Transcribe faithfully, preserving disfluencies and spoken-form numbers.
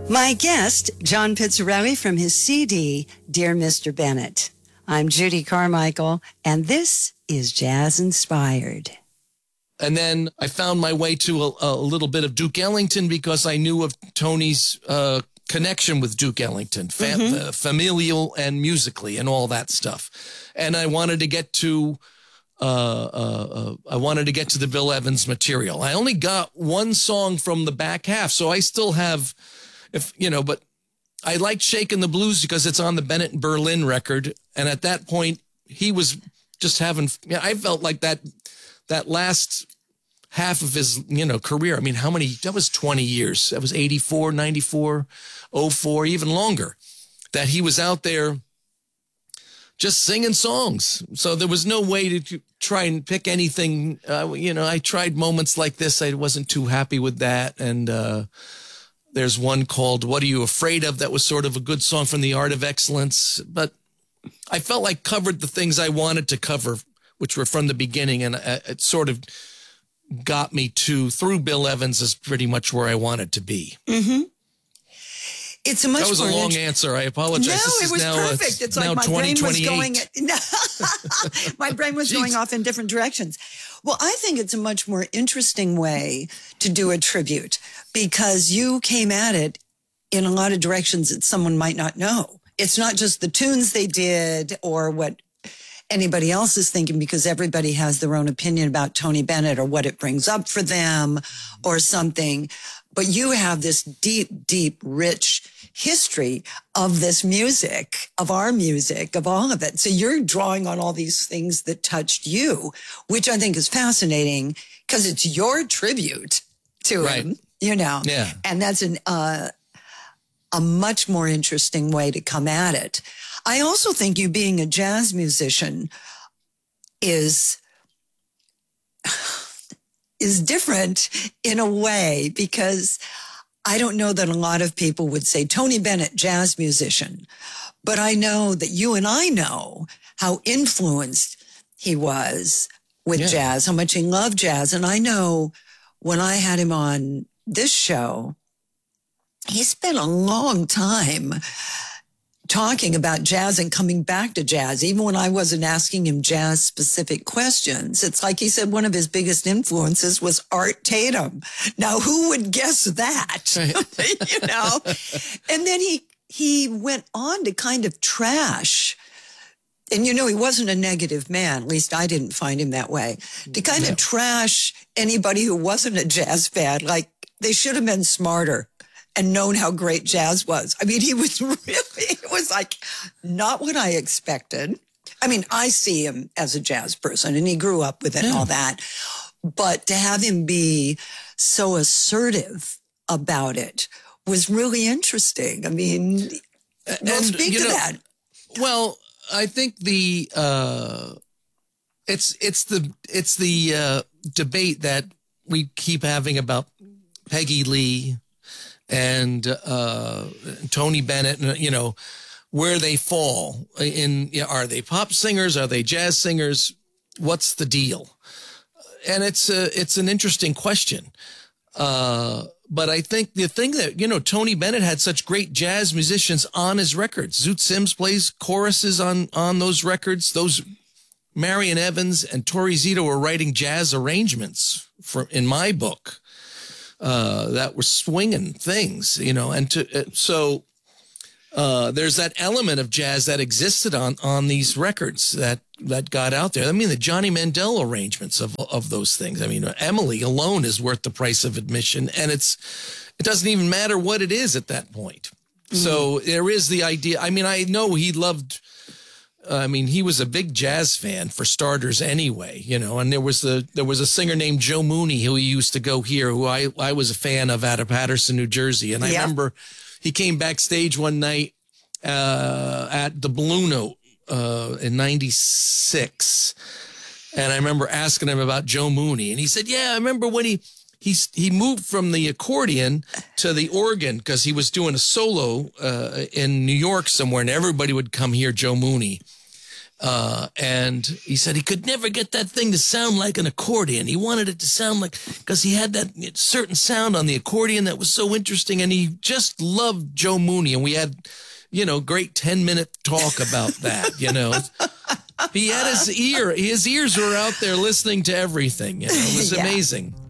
My guest, John Pizzarelli from his C D, Dear Mister Bennett. I'm Judy Carmichael, and this is Jazz Inspired. And then I found my way to a, a little bit of Duke Ellington because I knew of Tony's uh, connection with Duke Ellington, fam- mm-hmm. uh, familial and musically and all that stuff. And I wanted to get to uh, uh, uh, I wanted to get to the Bill Evans material. I only got one song from the back half, so I still have, if you know, but I liked Shakin' the Blues because it's on the Bennett and Berlin record. And at that point, he was just having, you know, I felt like that. That last half of his, you know, career, I mean, how many, that was twenty years. That was eighty-four, ninety-four, oh four, even longer, that he was out there just singing songs. So there was no way to, to try and pick anything. Uh, you know, I tried Moments Like This. I wasn't too happy with that. And uh, there's one called What Are You Afraid Of? That was sort of a good song from The Art of Excellence. But I felt like covered the things I wanted to cover, which were from the beginning, and it sort of got me to, through Bill Evans, is pretty much where I wanted to be. Mm-hmm. It's a much that was more a long int- answer. I apologize. No, this it was now, perfect. It's, it's now like my brain was going. My brain was Jeez. going off in different directions. Well, I think it's a much more interesting way to do a tribute because you came at it in a lot of directions that someone might not know. It's not just the tunes they did or what anybody else is thinking, because everybody has their own opinion about Tony Bennett or what it brings up for them or something. But you have this deep, deep, rich history of this music, of our music, of all of it. So you're drawing on all these things that touched you, which I think is fascinating because it's your tribute to right. him, you know. Yeah. And that's an uh, a much more interesting way to come at it. I also think you being a jazz musician is, is different in a way, because I don't know that a lot of people would say Tony Bennett, jazz musician, but I know that you and I know how influenced he was with yeah. jazz, how much he loved jazz. And I know when I had him on this show, he spent a long time talking about jazz and coming back to jazz. Even when I wasn't asking him jazz specific questions, it's like he said one of his biggest influences was Art Tatum. Now, who would guess that? Right. You know? And then he, he went on to kind of trash. And, you know, he wasn't a negative man. At least I didn't find him that way. To kind yeah. of trash anybody who wasn't a jazz fan. Like, they should have been smarter and known how great jazz was. I mean, he was really, it was like not what I expected. I mean, I see him as a jazz person and he grew up with it yeah. and all that. But to have him be so assertive about it was really interesting. I mean, and, we'll speak you to know, that. Well, I think the, uh, it's, it's the, it's the, uh, debate that we keep having about Peggy Lee and uh, Tony Bennett, you know, where they fall in, you know, are they pop singers? Are they jazz singers? What's the deal? And it's a, it's an interesting question. Uh, but I think the thing that, you know, Tony Bennett had such great jazz musicians on his records. Zoot Sims plays choruses on, on those records. Those Marion Evans and Torrey Zito were writing jazz arrangements for, in my book. Uh, that were swinging things, you know, and to, uh, so, uh, there's that element of jazz that existed on, on these records that, that got out there. I mean, the Johnny Mandel arrangements of, of those things. I mean, Emily alone is worth the price of admission, and it's, it doesn't even matter what it is at that point. Mm-hmm. So there is the idea. I mean, I know he loved, I mean, he was a big jazz fan for starters anyway, you know, and there was the, there was a singer named Joe Mooney who he used to go hear, who I, I was a fan of out of Patterson, New Jersey. And I yeah. remember he came backstage one night, uh, at the Blue Note, uh, in ninety-six. And I remember asking him about Joe Mooney, and he said, yeah, I remember when he, He's, he moved from the accordion to the organ because he was doing a solo uh, in New York somewhere, and everybody would come hear Joe Mooney. Uh, and he said he could never get that thing to sound like an accordion. He wanted it to sound like, because he had that certain sound on the accordion that was so interesting. And he just loved Joe Mooney. And we had, you know, great ten minute talk about that, you know. He had his ear, his ears were out there listening to everything. You know, it was Yeah. amazing.